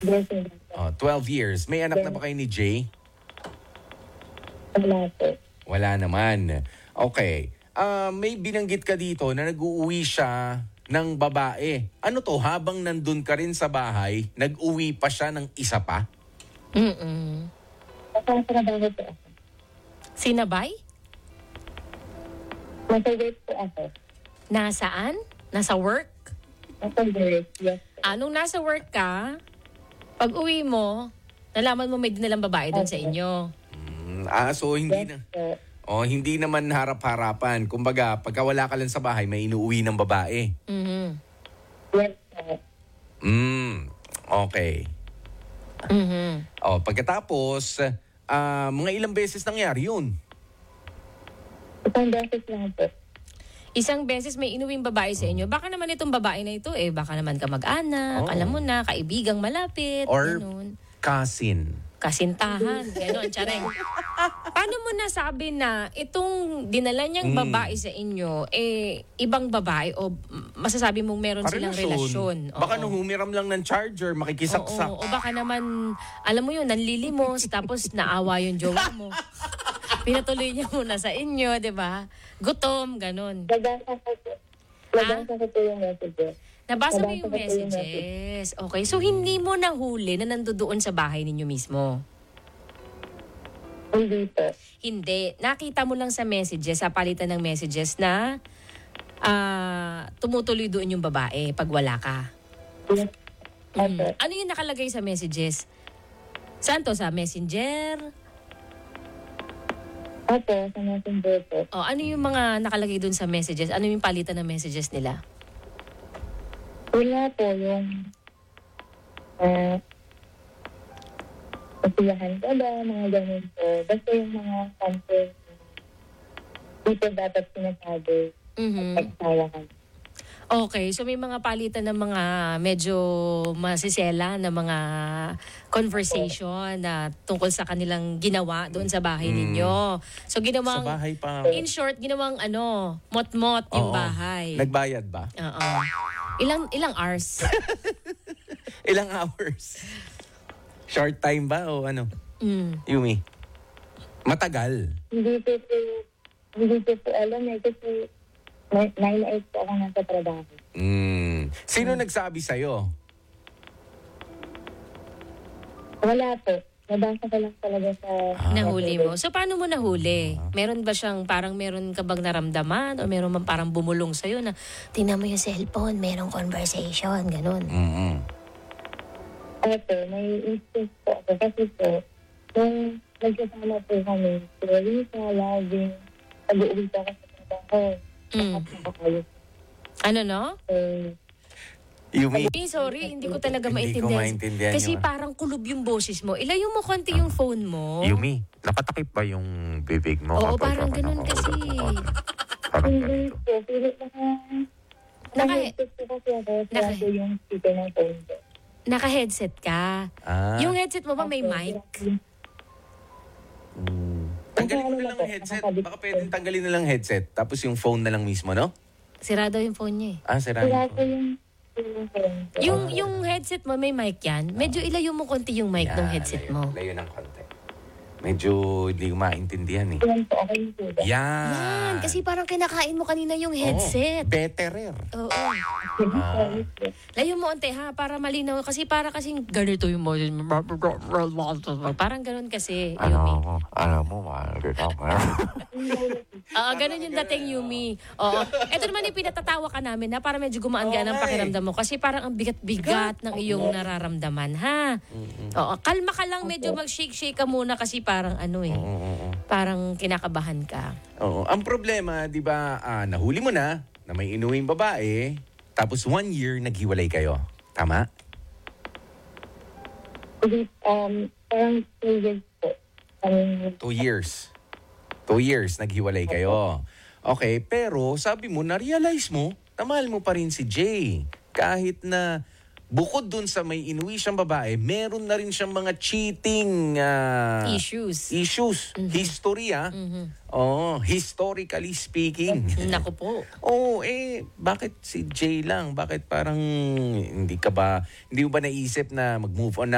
Blessing lang po. 12 years. May anak na ba kayo ni Jay? Wala po. Wala naman. Okay. May binanggit ka dito na nag-uuwi siya ng babae. Ano to, habang nandun ka rin sa bahay, nag-uwi pa siya ng isa pa? Nakatrabaho po ako. Sinabay? Nasa work po ako. Nasaan? Nasa work? Nasa work, yes. Anong nasa work ka, pag uwi mo, nalaman mo may dinalang babae doon sa inyo. So hindi na. Po. Hindi naman harap-harapan. Kumbaga, pagka wala ka lang sa bahay, may inuuwi ng babae. Yes po. Okay. Pagkatapos, mga ilang beses nangyari yun? Isang beses lang po. Isang beses may inuwing babae sa inyo. Baka naman itong babae na ito, baka naman kamag-anak, alam mo na, kaibigang malapit, Or ganun. cousin. Kasintahan, gano'n, tsareng. Paano mo nasabi na itong dinala niyang babae sa inyo, ibang babae o masasabi mong meron silang relasyon? Baka nung humiram lang ng charger, makikisaksak. O baka naman, alam mo yun, nanlilimos, tapos naawa yung jowa mo. Pinatuloy niya muna sa inyo, di ba? Gutom, gano'n. Nabasa ko po. Nabasa ko po yung messages. Nabasa mo yung messages. Okay, so hindi mo nahuli na nandoon sa bahay ninyo mismo? Hindi po. Hindi. Nakita mo lang sa messages, sa palitan ng messages na tumutuloy doon yung babae pag wala ka. Yes. Opo. Ano yung nakalagay sa messages? Saan to? Sa Messenger? Opo, sa messenger po. Ano yung mga nakalagay doon sa messages? Ano yung palitan ng messages nila? Wala po yung kasiyahan ka ba, mga ganun po. Basta yung mga something dito dapat sinasabi. Pagsayahan. Okay, so may mga palitan ng mga medyo masisela na mga conversation na tungkol sa kanilang ginawa doon sa bahay ninyo. So ginawang, Sa bahay pa. in short, ginawang mot-mot yung Oo. bahay. Nagbayad ba? Oo. Ilang hours? Ilang hours? Short time ba o ano? Yumi? Matagal. Hindi ko po alam kasi 9-8 po ako nasa trabaho. Sino nagsabi sa'yo? Wala po. Nabasa ko lang talaga sa... Nahuli mo. So paano mo nahuli? Meron ba siyang meron ka bang naramdaman o meron bang parang bumulong sa'yo na tingnan mo yung cellphone, merong conversation, ganun? Opo, may instinct po ako. Kasi po, nung nagkasama po kami, Lisa, Loving, nag-uwi po ako sa trabaho. Ano no? Yumi? Sorry, hindi ko talaga Hindi ko maintindihan. maintindihan Kasi yun. parang kulob yung boses mo. Ilayo mo konti yung phone mo. Yumi, nakatakip ba yung bibig mo? Oo, kapag parang ako ganun kasi. Parang Hindi ganito. po, pilit na naka-headset po kasi ako. Kaya po yung speaker ng phone ko. Naka-headset ka. Yung headset mo ba may mic? Tanggalin mo na lang ang headset. Baka pwedeng tanggalin na lang headset. Tapos yung phone na lang mismo, no? Sira daw yung phone niya Sira Wala yung po yung phone ko. Yung headset mo may mic yan. Medyo ilayo mo konti yung mic ng headset mo. Layo ng konti. Medyo hindi ko maintindihan eh. Yan po, okay po ba? Yan, kasi parang kinakain mo kanina yung headset. Betterer. Oo. Layo mo onte ha, para malinaw. Kasi para kasing ganito yung mo. Parang ganun kasi, Yumi. Alam mo, mahal kita. Ganun yung dating, Yumi. Oo. Ito naman yung pinatatawa ka namin ha, para medyo gumaan-gaan ang pakiramdam mo. Kasi parang ang bigat-bigat ng iyong nararamdaman, ha? Oo. Kalma ka lang, medyo mag-shake-shake ka muna kasi parang parang kinakabahan ka. Oo. Ang problema, di ba, nahuli mo na may inuwing babae, tapos 1 year naghiwalay kayo. Tama? Parang 2 years po. 2 years. 2 years naghiwalay kayo. Okay, pero sabi mo, na-realize mo, na mahal mo pa rin si Jay. Kahit na bukod dun sa may inuwi siyang babae, meron na rin siyang mga cheating Issues. History, historically speaking. Naku po. Bakit si Jay lang? Bakit parang hindi mo ba naisip na mag-move on na